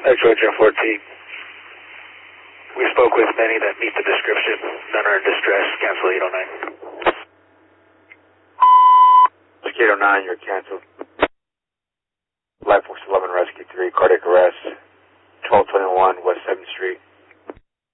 Georgia 14. We spoke with many that meet the description. None are in distress. Cancel 809. 809, you're canceled. Life Force 11 Rescue 3, cardiac arrest. 1221 West 7th Street.